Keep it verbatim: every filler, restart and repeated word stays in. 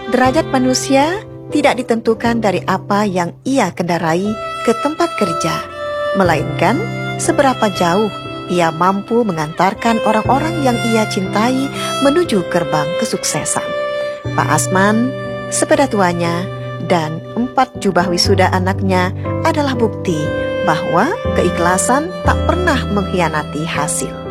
Derajat manusia tidak ditentukan dari apa yang ia kendarai ke tempat kerja, melainkan seberapa jauh ia mampu mengantarkan orang-orang yang ia cintai menuju gerbang kesuksesan. Pak Asman, sepeda tuanya, dan empat jubah wisuda anaknya adalah bukti bahwa keikhlasan tak pernah mengkhianati hasil.